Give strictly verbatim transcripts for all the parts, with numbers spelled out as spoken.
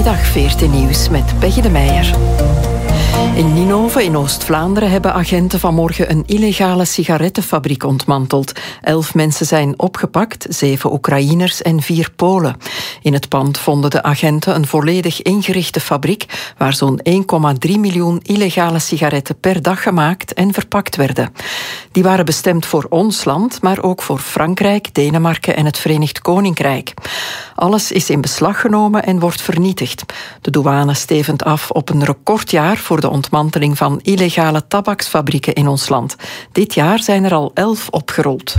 Goedemiddag, V R T Nieuws met Peggy de Meijer. In Ninove in Oost-Vlaanderen hebben agenten vanmorgen een illegale sigarettenfabriek ontmanteld. Elf mensen zijn opgepakt, zeven Oekraïners en vier Polen. In het pand vonden de agenten een volledig ingerichte fabriek waar zo'n één komma drie miljoen illegale sigaretten per dag gemaakt en verpakt werden. Die waren bestemd voor ons land, maar ook voor Frankrijk, Denemarken en het Verenigd Koninkrijk. Alles is in beslag genomen en wordt vernietigd. De douane stevend af op een recordjaar voor de ontmanteling van illegale tabaksfabrieken in ons land. Dit jaar zijn er al elf opgerold.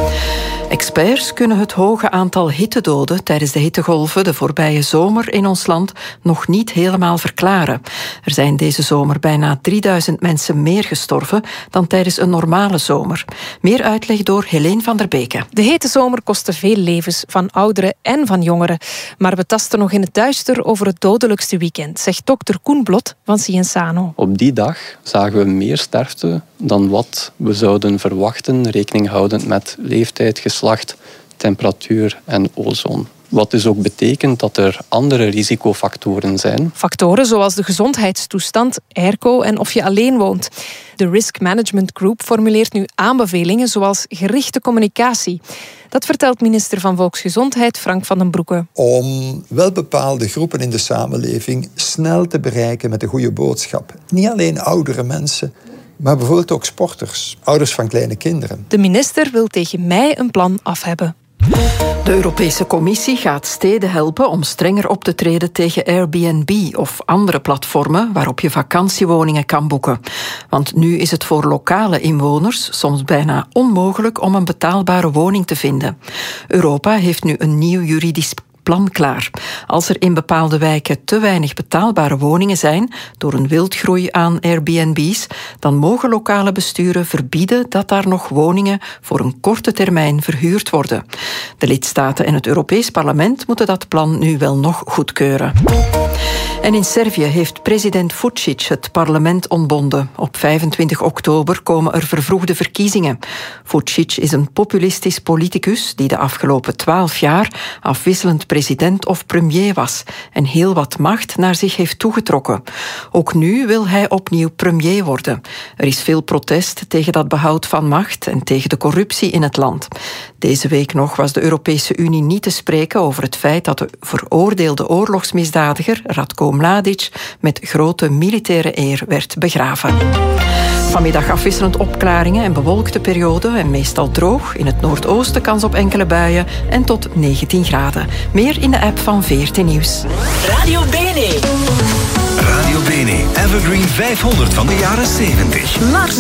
Experts kunnen het hoge aantal hittedoden tijdens de hittegolven de voorbije zomer in ons land nog niet helemaal verklaren. Er zijn deze zomer bijna drieduizend mensen meer gestorven dan tijdens een normale zomer. Meer uitleg door Helene van der Beke. De hete zomer kostte veel levens van ouderen en van jongeren. Maar we tasten nog in het duister over het dodelijkste weekend, zegt dokter Koen Blot van Cienzano. Op die dag zagen we meer sterfte dan wat we zouden verwachten, rekening houdend met leeftijd, geslacht, temperatuur en ozon. Wat dus ook betekent dat er andere risicofactoren zijn. Factoren zoals de gezondheidstoestand, airco en of je alleen woont. De Risk Management Group formuleert nu aanbevelingen zoals gerichte communicatie. Dat vertelt minister van Volksgezondheid Frank van den Broeke. Om wel bepaalde groepen in de samenleving snel te bereiken met een goede boodschap. Niet alleen oudere mensen, maar bijvoorbeeld ook sporters, ouders van kleine kinderen. De minister wil tegen mei een plan af hebben. De Europese Commissie gaat steden helpen om strenger op te treden tegen Airbnb of andere platformen waarop je vakantiewoningen kan boeken. Want nu is het voor lokale inwoners soms bijna onmogelijk om een betaalbare woning te vinden. Europa heeft nu een nieuw juridisch plan klaar. Als er in bepaalde wijken te weinig betaalbare woningen zijn door een wildgroei aan Airbnb's, dan mogen lokale besturen verbieden dat daar nog woningen voor een korte termijn verhuurd worden. De lidstaten en het Europees Parlement moeten dat plan nu wel nog goedkeuren. En in Servië heeft president Vučić het parlement ontbonden. Op vijfentwintig oktober komen er vervroegde verkiezingen. Vučić is een populistisch politicus die de afgelopen twaalf jaar afwisselend president of premier was en heel wat macht naar zich heeft toegetrokken. Ook nu wil hij opnieuw premier worden. Er is veel protest tegen dat behoud van macht en tegen de corruptie in het land. Deze week nog was de Europese Unie niet te spreken over het feit dat de veroordeelde oorlogsmisdadiger Ratko Mladic met grote militaire eer werd begraven. Vanmiddag afwisselend opklaringen en bewolkte periode en meestal droog. In het noordoosten kans op enkele buien en tot negentien graden. Meer in de app van V R T Nieuws. Radio Bene. Radio Bene, Evergreen vijfhonderd van de jaren zeventig. Mars